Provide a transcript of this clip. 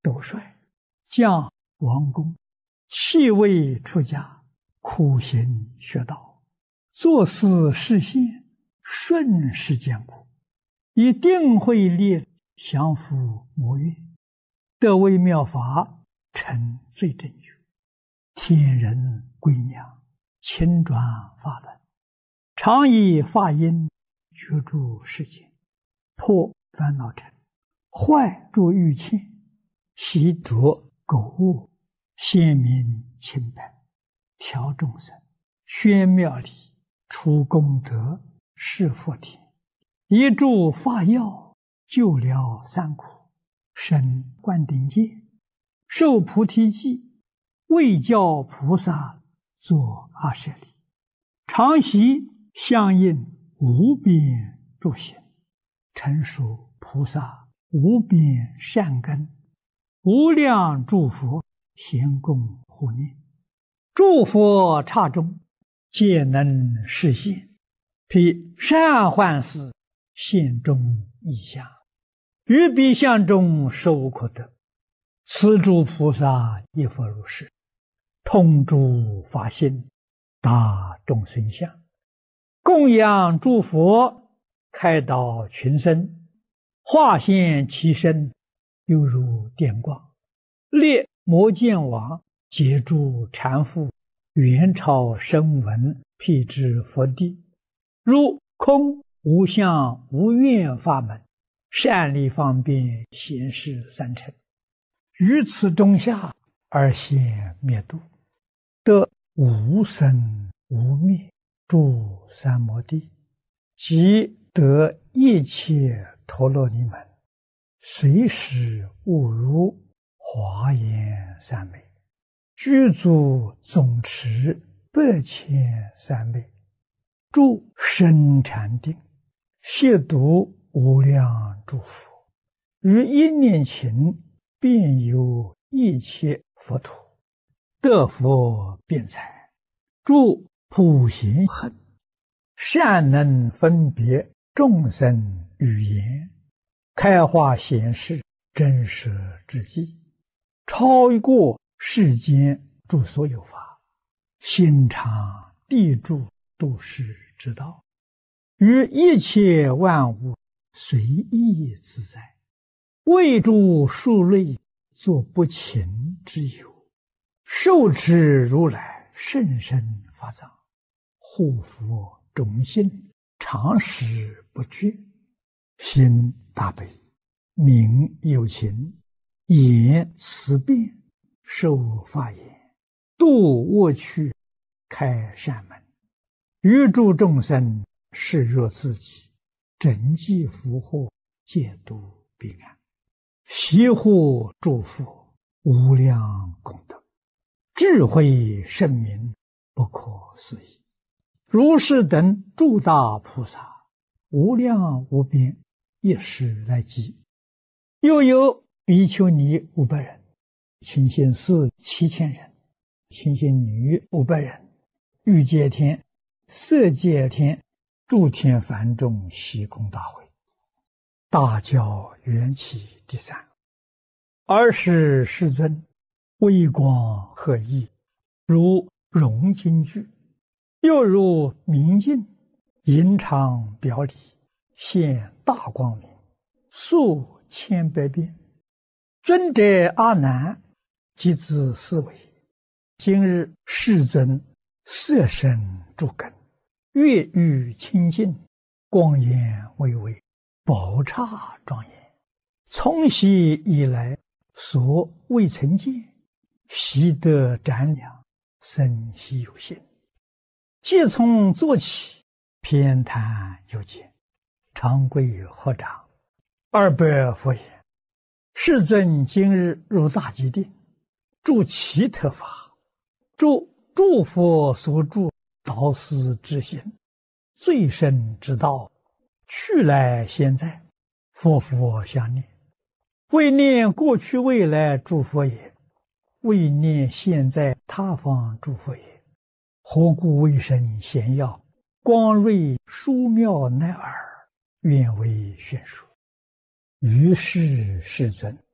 斗帅，将王公，弃位出家，苦行学道，做事实现，顺时艰苦，以定慧力降伏魔怨，得微妙法，成最正觉，天人归娘，亲转法轮，常以法音居住世间，破烦恼尘，坏诸欲嗔，习着苟恶，显明清白，调众生，宣妙理，除功德，示佛田，一助法药，救了三苦，生灌顶戒，受菩提记，为教菩萨作阿舍利，常习相应无边诸行，成熟菩萨无边善根，无量诸佛咸共护念，诸佛刹中皆能示现，披善幻事现中异相，于彼相中实无可得。此诸菩萨亦复如是，通诸法性，达众生相，供养诸佛，开导群生，化现其身，犹如电光，列摩见王，解诸禅父，元朝声闻，辟支佛地，如空无相无愿法门，善利方便显示三乘，于此中下而现灭度，得无生无灭诸三摩地，即得一切陀罗尼门，随时悟入华严三昧，具足总持8,300昧，住深禅定，亵渎无量诸佛，于一念勤遍游一切佛土，得佛辩才，住普贤行，善能分别众生语言，开化显示真实之际，超过世间诸所有法，心常地住度世之道，于一切万物随意自在，为诸数类作不勤之友，受持如来甚深法藏，护佛忠心，常时不绝，心大悲，名有情，言慈辩，受法言，度恶趣，开善门，于诸众生视若自己，整济福祸，戒度彼岸，习护诸佛，无量功德，智慧圣明，不可思议。如是等诸大菩萨，无量无边，一时来集。又有比丘尼500人，清心寺7000人，清心女500人，欲界天、色界天、诸天梵众习功大会，大教缘起第3。尔时世尊微光赫熠，如融金具，又如明镜，银常表里，现大光明，数千百变。尊者阿难即自思维，今日世尊色身诸根，月欲清净，光颜巍巍，宝刹庄严，从昔以来所未曾见，习得瞻量，生希有心。即从坐起，偏袒右肩，长跪合掌，200佛言：世尊今日入大吉定，住奇特法，住诸佛所住导师之行，最深之道，去来现在，佛佛相念，为念过去未来诸佛也，为念现在他方诸佛也。何故为身显耀，光瑞殊妙乃尔，愿为宣说。于是世尊